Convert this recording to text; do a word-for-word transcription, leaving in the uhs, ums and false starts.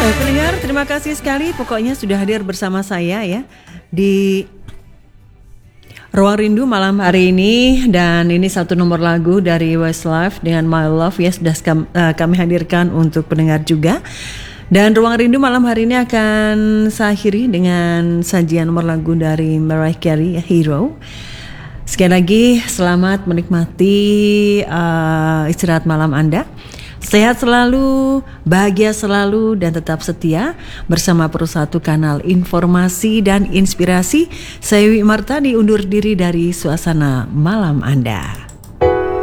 Baik pendengar, terima kasih sekali pokoknya sudah hadir bersama saya ya di Ruang Rindu malam hari ini. Dan ini satu nomor lagu dari Westlife dengan My Love ya, sudah kami hadirkan untuk pendengar juga. Dan Ruang Rindu malam hari ini akan saya akhiri dengan sajian nomor lagu dari Mariah Carey, Hero. Sekali lagi selamat menikmati uh, istirahat malam Anda. Sehat selalu, bahagia selalu, dan tetap setia bersama Persatu Kanal Informasi dan Inspirasi. Saya Wi Marta diundur diri dari suasana malam Anda.